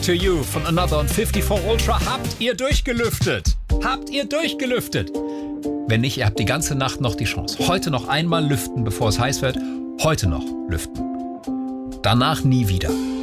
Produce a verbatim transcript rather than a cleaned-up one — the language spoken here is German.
to You von Another und fünfundfünfzig Ultra. Habt ihr durchgelüftet? Habt ihr durchgelüftet? Wenn nicht, ihr habt die ganze Nacht noch die Chance. Heute noch einmal lüften, bevor es heiß wird. Heute noch lüften. Danach nie wieder.